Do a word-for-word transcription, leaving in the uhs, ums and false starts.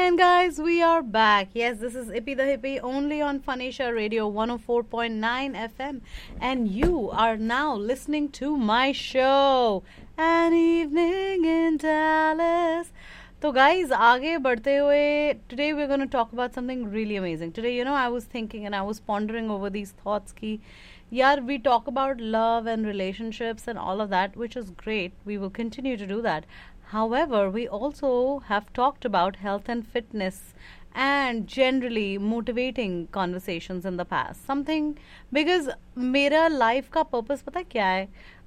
And guys, we are back. Yes, this is Ippy the Hippie only on Phanisha Radio one oh four point nine F M. And you are now listening to my show, An Evening in Dallas. So guys, आगे बढ़ते हुए, today we're going to talk about something really amazing. Today, you know, I was thinking and I was pondering over these thoughts ki, yaar, we talk about love and relationships and all of that, which is great. We will continue to do that. However, we also have talked about health and fitness and generally motivating conversations in the past. Something because मेरा life का purpose पता क्या है?